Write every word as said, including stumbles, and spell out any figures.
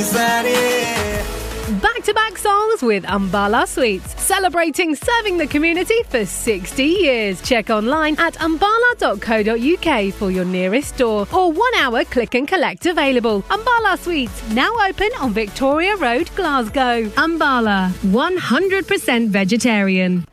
Back-to-back songs with Ambala Sweets, celebrating serving the community for sixty years. Check online at ambala dot co dot uk for your nearest store or one-hour click and collect available. Ambala Sweets, now open on Victoria Road, Glasgow. Ambala, one hundred percent vegetarian.